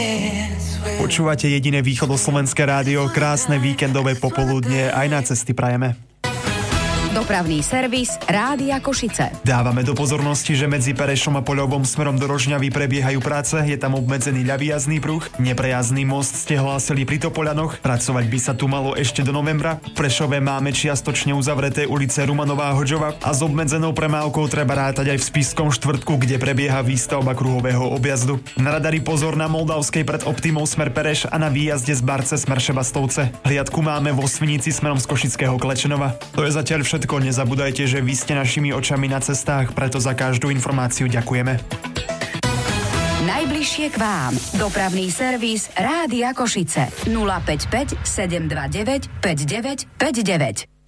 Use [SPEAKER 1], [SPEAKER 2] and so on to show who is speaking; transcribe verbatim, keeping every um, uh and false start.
[SPEAKER 1] Počúvate jediné východoslovenské rádio, krásne víkendové popoludnie, aj na cesty prajeme.
[SPEAKER 2] Dopravný servis Rádia Košice.
[SPEAKER 1] Dávame do pozornosti, že medzi Perešom a Poľovom smerom do Rožňavy prebiehajú práce, je tam obmedzený ľavý jazdný pruh, neprejazdný most ste hlásili pri Topoľanoch, pracovať by sa tu malo ešte do novembra. V Prešove máme čiastočne uzavreté ulice Rumanová a Hodžova a s obmedzenou premávkou treba rátať aj v Spišskom štvrtku, kde prebieha výstavba kruhového objazdu. Na radari pozor na Moldavskej pred Optimou smer Pereš a na výjazde z Barce smer Šebastovce. Hliadku máme vo Svinici smerom z Košického Klečenova. To je zatiaľ všetko. Nezabúdajte, že vy ste našimi očami na cestách, preto za každú informáciu ďakujeme.
[SPEAKER 2] Najbližšie k vám. Dopravný servis Rádia Košice. nula päť päť sedem dva deväť päť deväť päť deväť.